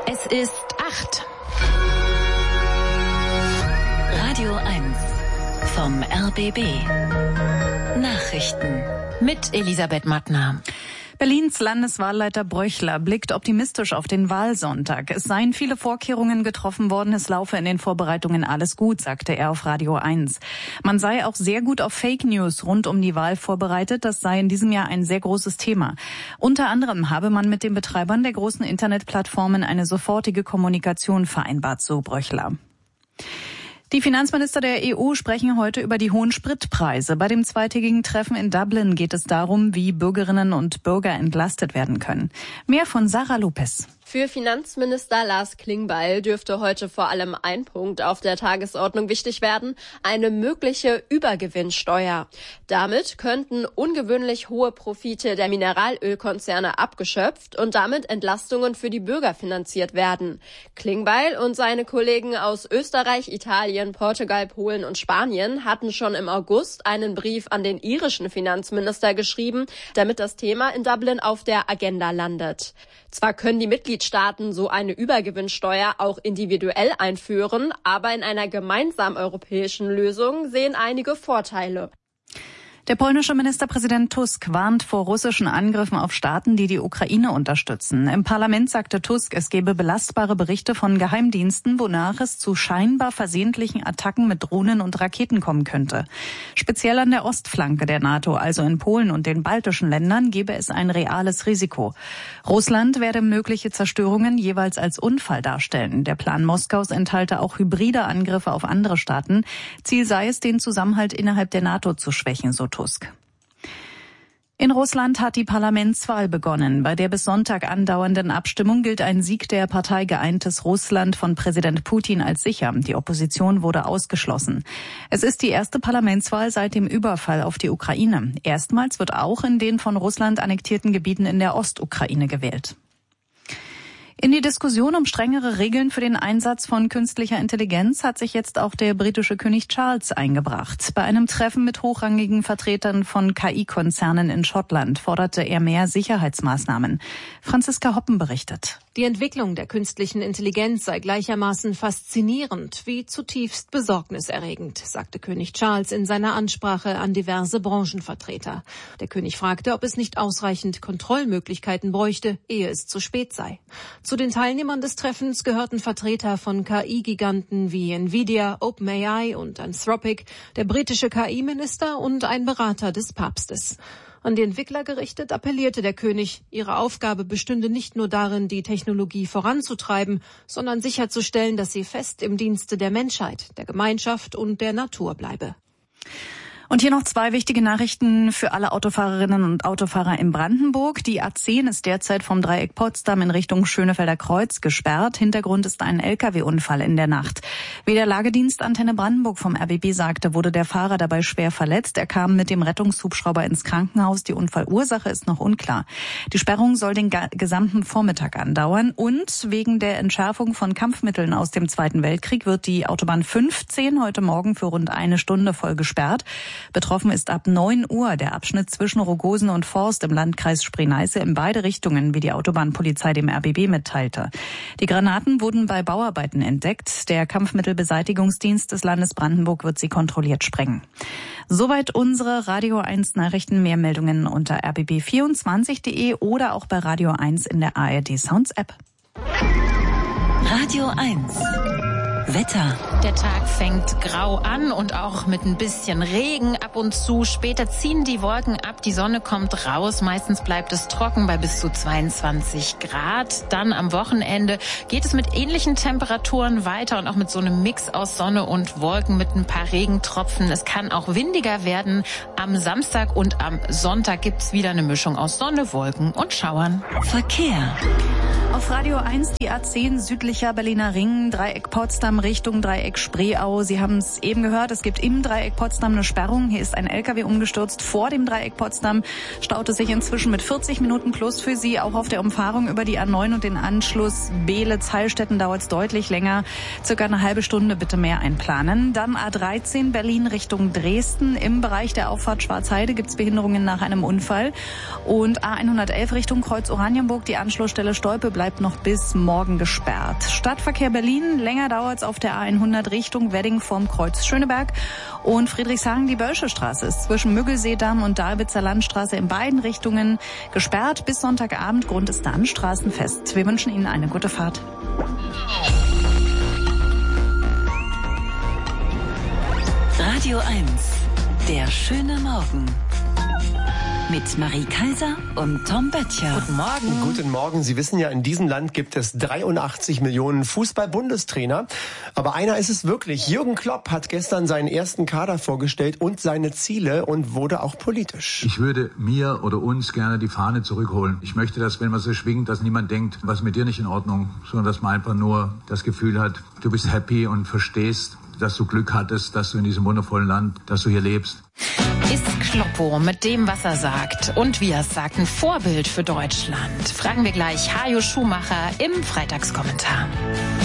Es ist 8. Radio 1 vom RBB. Nachrichten mit Elisabeth Mattner. Berlins Landeswahlleiter Bröchler blickt optimistisch auf den Wahlsonntag. Es seien viele Vorkehrungen getroffen worden, es laufe in den Vorbereitungen alles gut, sagte er auf Radio 1. Man sei auch sehr gut auf Fake News rund um die Wahl vorbereitet, das sei in diesem Jahr ein sehr großes Thema. Unter anderem habe man mit den Betreibern der großen Internetplattformen eine sofortige Kommunikation vereinbart, so Bröchler. Die Finanzminister der EU sprechen heute über die hohen Spritpreise. Bei dem zweitägigen Treffen in Dublin geht es darum, wie Bürgerinnen und Bürger entlastet werden können. Mehr von Sarah Lopez. Für Finanzminister Lars Klingbeil dürfte heute vor allem ein Punkt auf der Tagesordnung wichtig werden: eine mögliche Übergewinnsteuer. Damit könnten ungewöhnlich hohe Profite der Mineralölkonzerne abgeschöpft und damit Entlastungen für die Bürger finanziert werden. Klingbeil und seine Kollegen aus Österreich, Italien, Portugal, Polen und Spanien hatten schon im August einen Brief an den irischen Finanzminister geschrieben, damit das Thema in Dublin auf der Agenda landet. Zwar können die Mitgliedstaaten so eine Übergewinnsteuer auch individuell einführen, aber in einer gemeinsamen europäischen Lösung sehen einige Vorteile. Der polnische Ministerpräsident Tusk warnt vor russischen Angriffen auf Staaten, die die Ukraine unterstützen. Im Parlament sagte Tusk, es gebe belastbare Berichte von Geheimdiensten, wonach es zu scheinbar versehentlichen Attacken mit Drohnen und Raketen kommen könnte. Speziell an der Ostflanke der NATO, also in Polen und den baltischen Ländern, gebe es ein reales Risiko. Russland werde mögliche Zerstörungen jeweils als Unfall darstellen. Der Plan Moskaus enthalte auch hybride Angriffe auf andere Staaten. Ziel sei es, den Zusammenhalt innerhalb der NATO zu schwächen, so Tusk. In Russland hat die Parlamentswahl begonnen. Bei der bis Sonntag andauernden Abstimmung gilt ein Sieg der Partei Geeintes Russland von Präsident Putin als sicher. Die Opposition wurde ausgeschlossen. Es ist die erste Parlamentswahl seit dem Überfall auf die Ukraine. Erstmals wird auch in den von Russland annektierten Gebieten in der Ostukraine gewählt. In die Diskussion um strengere Regeln für den Einsatz von künstlicher Intelligenz hat sich jetzt auch der britische König Charles eingebracht. Bei einem Treffen mit hochrangigen Vertretern von KI-Konzernen in Schottland forderte er mehr Sicherheitsmaßnahmen. Franziska Hoppen berichtet. Die Entwicklung der künstlichen Intelligenz sei gleichermaßen faszinierend wie zutiefst besorgniserregend, sagte König Charles in seiner Ansprache an diverse Branchenvertreter. Der König fragte, ob es nicht ausreichend Kontrollmöglichkeiten bräuchte, ehe es zu spät sei. Zu den Teilnehmern des Treffens gehörten Vertreter von KI-Giganten wie Nvidia, OpenAI und Anthropic, der britische KI-Minister und ein Berater des Papstes. An die Entwickler gerichtet appellierte der König, ihre Aufgabe bestünde nicht nur darin, die Technologie voranzutreiben, sondern sicherzustellen, dass sie fest im Dienste der Menschheit, der Gemeinschaft und der Natur bleibe. Und hier noch zwei wichtige Nachrichten für alle Autofahrerinnen und Autofahrer in Brandenburg. Die A10 ist derzeit vom Dreieck Potsdam in Richtung Schönefelder Kreuz gesperrt. Hintergrund ist ein LKW-Unfall in der Nacht. Wie der Lagedienst Antenne Brandenburg vom RBB sagte, wurde der Fahrer dabei schwer verletzt. Er kam mit dem Rettungshubschrauber ins Krankenhaus. Die Unfallursache ist noch unklar. Die Sperrung soll den gesamten Vormittag andauern. Und wegen der Entschärfung von Kampfmitteln aus dem Zweiten Weltkrieg wird die Autobahn 15 heute Morgen für rund eine Stunde voll gesperrt. Betroffen ist ab 9 Uhr der Abschnitt zwischen Rogosen und Forst im Landkreis Spree-Neiße in beide Richtungen, wie die Autobahnpolizei dem RBB mitteilte. Die Granaten wurden bei Bauarbeiten entdeckt. Der Kampfmittelbeseitigungsdienst des Landes Brandenburg wird sie kontrolliert sprengen. Soweit unsere Radio 1 Nachrichten. Mehr Meldungen unter rbb24.de oder auch bei Radio 1 in der ARD Sounds App. Radio 1 Wetter. Der Tag fängt grau an und auch mit ein bisschen Regen ab und zu. Später ziehen die Wolken ab, die Sonne kommt raus. Meistens bleibt es trocken bei bis zu 22 Grad. Dann am Wochenende geht es mit ähnlichen Temperaturen weiter und auch mit so einem Mix aus Sonne und Wolken mit ein paar Regentropfen. Es kann auch windiger werden. Am Samstag und am Sonntag gibt's wieder eine Mischung aus Sonne, Wolken und Schauern. Verkehr. Auf Radio 1 die A10 südlicher Berliner Ring, Dreieck Potsdam Potsdam Richtung Dreieck Spreeau. Sie haben es eben gehört, es gibt im Dreieck Potsdam eine Sperrung. Hier ist ein LKW umgestürzt. Vor dem Dreieck Potsdam staut es sich inzwischen mit 40 Minuten plus für Sie. Auch auf der Umfahrung über die A9 und den Anschluss Beelitz-Heilstätten dauert es deutlich länger. Circa eine halbe Stunde bitte mehr einplanen. Dann A13 Berlin Richtung Dresden. Im Bereich der Auffahrt Schwarzheide gibt es Behinderungen nach einem Unfall. Und A111 Richtung Kreuz Oranienburg. Die Anschlussstelle Stolpe bleibt noch bis morgen gesperrt. Stadtverkehr Berlin. Länger dauert es auf der A100 Richtung Wedding vorm Kreuz Schöneberg. Und Friedrichshagen, die Bölsche Straße ist zwischen Müggelseedamm und Dalwitzer Landstraße in beiden Richtungen gesperrt. Bis Sonntagabend. Grund ist dann Straßenfest. Wir wünschen Ihnen eine gute Fahrt. Radio 1, der schöne Morgen. Mit Marie Kaiser und Tom Böttcher. Guten Morgen. Guten Morgen. Sie wissen ja, in diesem Land gibt es 83 Millionen Fußball-Bundestrainer. Aber einer ist es wirklich. Jürgen Klopp hat gestern seinen ersten Kader vorgestellt und seine Ziele und wurde auch politisch. Ich würde mir oder uns gerne die Fahne zurückholen. Ich möchte, dass, wenn man so schwingt, dass niemand denkt, was mit dir nicht in Ordnung, sondern dass man einfach nur das Gefühl hat, du bist happy und verstehst, dass du Glück hattest, dass du in diesem wundervollen Land, dass du hier lebst. Ist Kloppo mit dem, was er sagt und wie er es sagt, ein Vorbild für Deutschland? Fragen wir gleich Hajo Schumacher im Freitagskommentar.